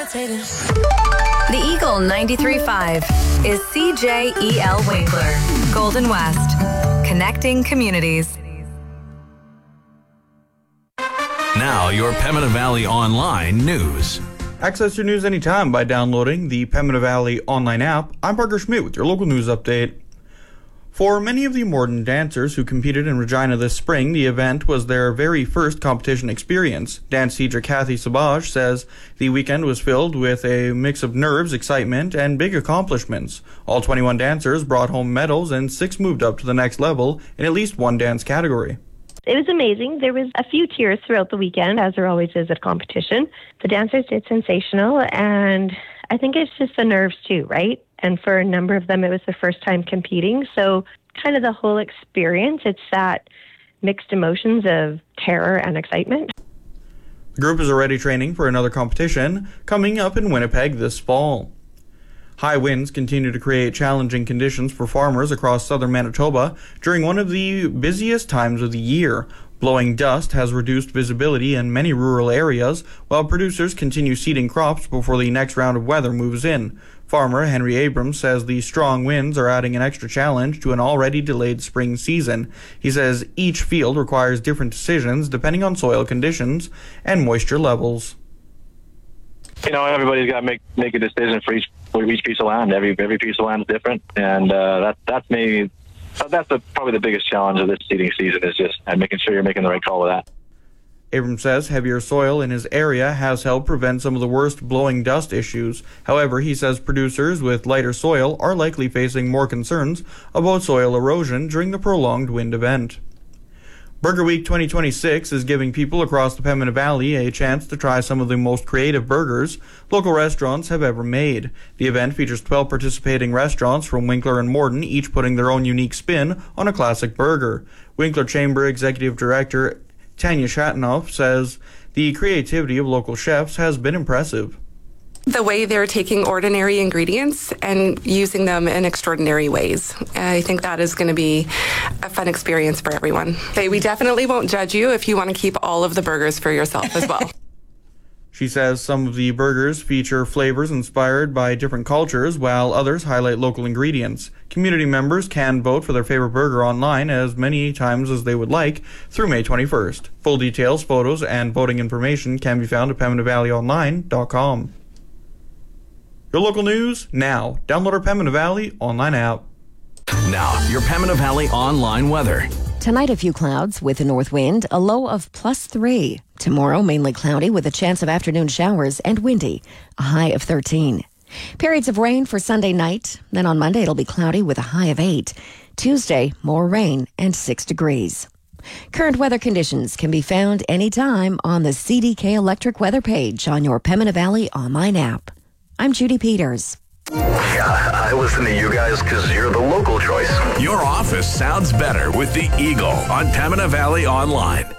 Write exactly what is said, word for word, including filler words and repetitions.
levitating. The Eagle ninety-three point five is C J E L Winkler, Golden West, connecting communities. Now, your Pembina Valley Online news. Access your news anytime by downloading the Pembina Valley Online app. I'm Parker Schmidt with your local news update. For many of the Morden dancers who competed in Regina this spring, the event was their very first competition experience. Dance teacher Kathy Sabaj says the weekend was filled with a mix of nerves, excitement, and big accomplishments. All twenty-one dancers brought home medals and six moved up to the next level in at least one dance category. It was amazing. There was a few tears throughout the weekend, as there always is at competition. The dancers did sensational, and I think it's just the nerves too, right? And for a number of them, it was their first time competing. So kind of the whole experience, it's that mixed emotions of terror and excitement. The group is already training for another competition coming up in Winnipeg this fall. High winds continue to create challenging conditions for farmers across southern Manitoba during one of the busiest times of the year. Blowing dust has reduced visibility in many rural areas, while producers continue seeding crops before the next round of weather moves in. Farmer Henry Abrams says the strong winds are adding an extra challenge to an already delayed spring season. He says each field requires different decisions depending on soil conditions and moisture levels. You know, everybody's got to make make a decision for each for each piece of land. Every every piece of land is different, and uh, that that's maybe that's the, probably the biggest challenge of this seeding season is just uh, making sure you're making the right call with that. Abrams says heavier soil in his area has helped prevent some of the worst blowing dust issues. However, he says producers with lighter soil are likely facing more concerns about soil erosion during the prolonged wind event. Burger Week twenty twenty-six is giving people across the Pembina Valley a chance to try some of the most creative burgers local restaurants have ever made. The event features twelve participating restaurants from Winkler and Morden, each putting their own unique spin on a classic burger. Winkler Chamber Executive Director Tanya Shatanoff says the creativity of local chefs has been impressive. The way they're taking ordinary ingredients and using them in extraordinary ways. I think that is going to be a fun experience for everyone. Okay, we definitely won't judge you if you want to keep all of the burgers for yourself as well. She says some of the burgers feature flavors inspired by different cultures, while others highlight local ingredients. Community members can vote for their favorite burger online as many times as they would like through May twenty-first. Full details, photos, and voting information can be found at pembina valley online dot com. Your local news now. Download our Pembina Valley Online app. Now, your Pembina Valley Online weather. Tonight, a few clouds with a north wind, a low of plus three. Tomorrow, mainly cloudy with a chance of afternoon showers and windy, a high of thirteen. Periods of rain for Sunday night. Then on Monday, it'll be cloudy with a high of eight. Tuesday, more rain and six degrees. Current weather conditions can be found anytime on the C D K Electric weather page on your Pembina Valley Online app. I'm Judy Peters. Yeah, I listen to you guys because you're the local choice. Your office sounds better with the Eagle on Pembina Valley Online.